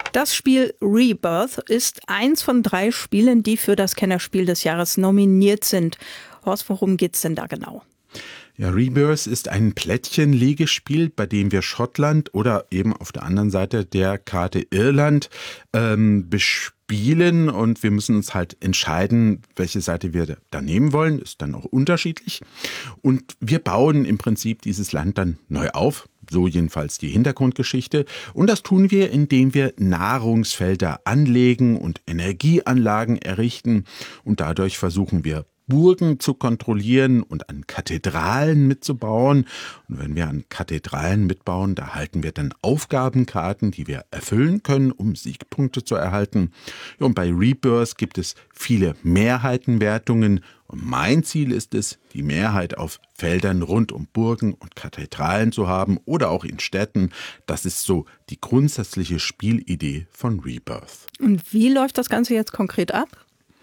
Das Spiel Rebirth ist eins von 3 Spielen, die für das Kennerspiel des Jahres nominiert sind. Horst, worum geht's denn da genau? Ja, Rebirth ist ein Plättchenlegespiel, bei dem wir Schottland oder eben auf der anderen Seite der Karte Irland bespielen, und wir müssen uns halt entscheiden, welche Seite wir da nehmen wollen. Ist dann auch unterschiedlich. Und wir bauen im Prinzip dieses Land dann neu auf. So jedenfalls die Hintergrundgeschichte. Und das tun wir, indem wir Nahrungsfelder anlegen und Energieanlagen errichten. Und dadurch versuchen wir, Burgen zu kontrollieren und an Kathedralen mitzubauen. Und wenn wir an Kathedralen mitbauen, da erhalten wir dann Aufgabenkarten, die wir erfüllen können, um Siegpunkte zu erhalten. Ja, und bei Rebirth gibt es viele Mehrheitenwertungen. Und mein Ziel ist es, die Mehrheit auf Feldern rund um Burgen und Kathedralen zu haben oder auch in Städten. Das ist so die grundsätzliche Spielidee von Rebirth. Und wie läuft das Ganze jetzt konkret ab?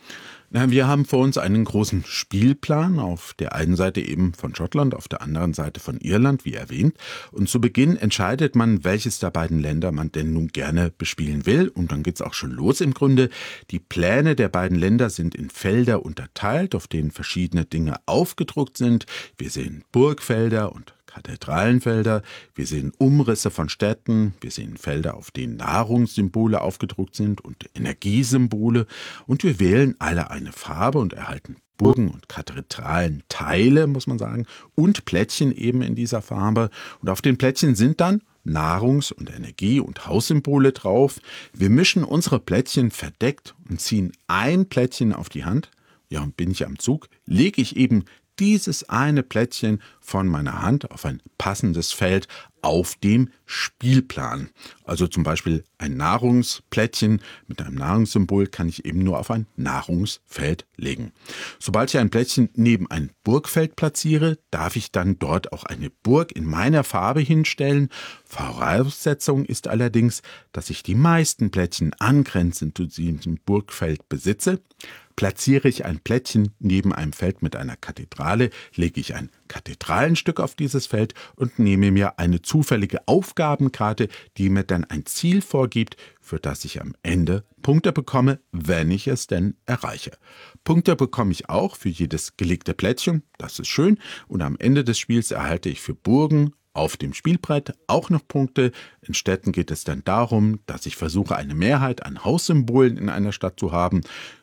Wir haben vor uns einen großen Spielplan, auf der einen Seite eben von Schottland, auf der anderen Seite von Irland, wie erwähnt. Und zu Beginn entscheidet man, welches der beiden Länder man denn nun gerne bespielen will. Und dann geht's auch schon los im Grunde. Die Pläne der beiden Länder sind in Felder unterteilt, auf denen verschiedene Dinge aufgedruckt sind. Wir sehen Burgfelder und Kathedralenfelder, wir sehen Umrisse von Städten, wir sehen Felder, auf denen Nahrungssymbole aufgedruckt sind und Energiesymbole, und wir wählen alle eine Farbe und erhalten Burgen und Kathedralenteile, muss man sagen, und Plättchen eben in dieser Farbe. Und auf den Plättchen sind dann Nahrungs- und Energie- und Haussymbole drauf. Wir mischen unsere Plättchen verdeckt und ziehen ein Plättchen auf die Hand. Ja, und bin ich am Zug, lege ich eben dieses eine Plättchen von meiner Hand auf ein passendes Feld auf dem Spielplan. Also zum Beispiel ein Nahrungsplättchen mit einem Nahrungssymbol kann ich eben nur auf ein Nahrungsfeld legen. Sobald ich ein Plättchen neben ein Burgfeld platziere, darf ich dann dort auch eine Burg in meiner Farbe hinstellen. Voraussetzung ist allerdings, dass ich die meisten Plättchen angrenzend zu diesem Burgfeld besitze. Platziere ich ein Plättchen neben einem Feld mit einer Kathedrale, lege ich ein Kathedralenstück auf dieses Feld und nehme mir eine zufällige Aufgabenkarte, die mir dann ein Ziel vorgibt, für das ich am Ende Punkte bekomme, wenn ich es denn erreiche. Punkte bekomme ich auch für jedes gelegte Plättchen, das ist schön, und am Ende des Spiels erhalte ich für Burgen auf dem Spielbrett auch noch Punkte. In Städten geht es dann darum, dass ich versuche, eine Mehrheit an Haussymbolen in einer Stadt zu haben.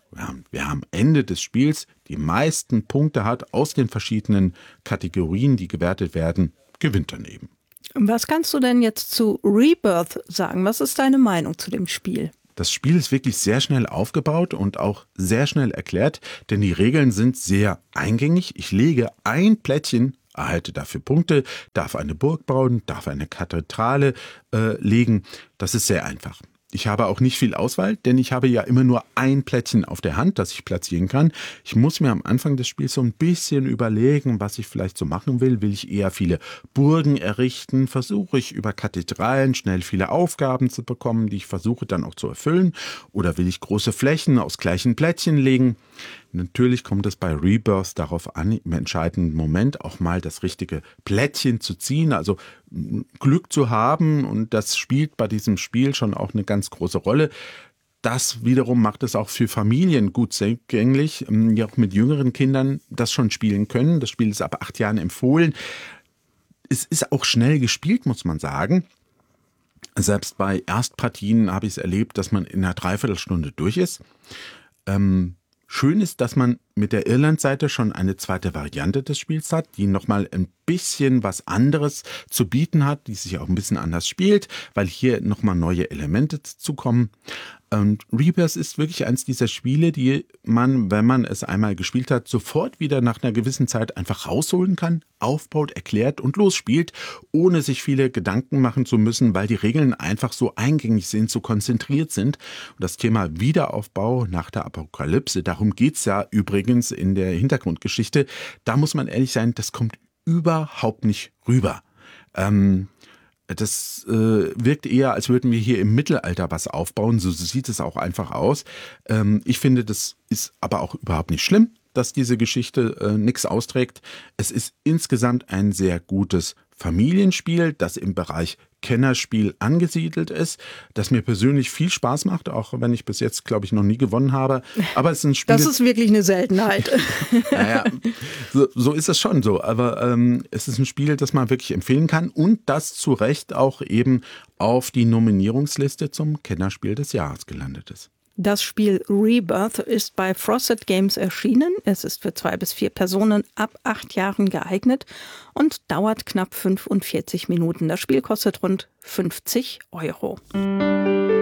Wer am Ende des Spiels die meisten Punkte hat aus den verschiedenen Kategorien, die gewertet werden, gewinnt dann eben. Was kannst du denn jetzt zu Rebirth sagen? Was ist deine Meinung zu dem Spiel? Das Spiel ist wirklich sehr schnell aufgebaut und auch sehr schnell erklärt, denn die Regeln sind sehr eingängig. Ich lege ein Plättchen, erhalte dafür Punkte, darf eine Burg bauen, darf eine Kathedrale legen. Das ist sehr einfach. Ich habe auch nicht viel Auswahl, denn ich habe ja immer nur ein Plättchen auf der Hand, das ich platzieren kann. Ich muss mir am Anfang des Spiels so ein bisschen überlegen, was ich vielleicht so machen will. Will ich eher viele Burgen errichten? Versuche ich über Kathedralen schnell viele Aufgaben zu bekommen, die ich versuche dann auch zu erfüllen? Oder will ich große Flächen aus gleichen Plättchen legen? Natürlich kommt es bei Rebirth darauf an, im entscheidenden Moment auch mal das richtige Plättchen zu ziehen, also Glück zu haben, und das spielt bei diesem Spiel schon auch eine ganz große Rolle. Das wiederum macht es auch für Familien gut zugänglich, die auch mit jüngeren Kindern das schon spielen können. Das Spiel ist ab 8 Jahren empfohlen. Es ist auch schnell gespielt, muss man sagen. Selbst bei Erstpartien habe ich es erlebt, dass man in einer Dreiviertelstunde durch ist. Schön ist, dass man mit der Irland-Seite schon eine zweite Variante des Spiels hat, die nochmal ein bisschen was anderes zu bieten hat, die sich auch ein bisschen anders spielt, weil hier nochmal neue Elemente zukommen. Und Rebirth ist wirklich eins dieser Spiele, die man, wenn man es einmal gespielt hat, sofort wieder nach einer gewissen Zeit einfach rausholen kann, aufbaut, erklärt und losspielt, ohne sich viele Gedanken machen zu müssen, weil die Regeln einfach so eingängig sind, so konzentriert sind. Und das Thema Wiederaufbau nach der Apokalypse, darum geht's ja übrigens in der Hintergrundgeschichte, da muss man ehrlich sein, das kommt überhaupt nicht rüber. Das wirkt eher, als würden wir hier im Mittelalter was aufbauen. So sieht es auch einfach aus. Ich finde, das ist aber auch überhaupt nicht schlimm, dass diese Geschichte nichts austrägt. Es ist insgesamt ein sehr gutes Familienspiel, das im Bereich Kennerspiel angesiedelt ist, das mir persönlich viel Spaß macht, auch wenn ich bis jetzt, glaube ich, noch nie gewonnen habe. Aber es ist ein Spiel. Das ist wirklich eine Seltenheit. Naja, so ist es schon so. Aber es ist ein Spiel, das man wirklich empfehlen kann und das zu Recht auch eben auf die Nominierungsliste zum Kennerspiel des Jahres gelandet ist. Das Spiel Rebirth ist bei Frosted Games erschienen. Es ist für 2 bis 4 Personen ab 8 Jahren geeignet und dauert knapp 45 Minuten. Das Spiel kostet rund 50 €.